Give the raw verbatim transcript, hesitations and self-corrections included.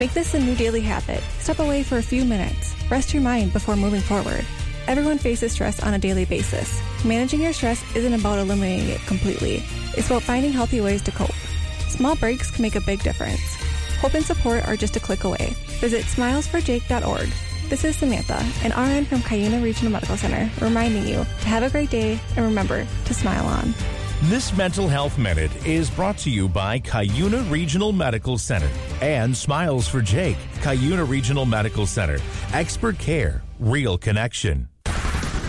Make this a new daily habit. Step away for a few minutes. Rest your mind before moving forward. Everyone faces stress on a daily basis. Managing your stress isn't about eliminating it completely. It's about finding healthy ways to cope. Small breaks can make a big difference. Hope and support are just a click away. Visit smiles for jake dot org. This is Samantha, an R N from Cuyuna Regional Medical Center, reminding you to have a great day and remember to smile on. This Mental Health Minute is brought to you by Cuyuna Regional Medical Center and Smiles for Jake. Cuyuna Regional Medical Center. Expert care, real connection.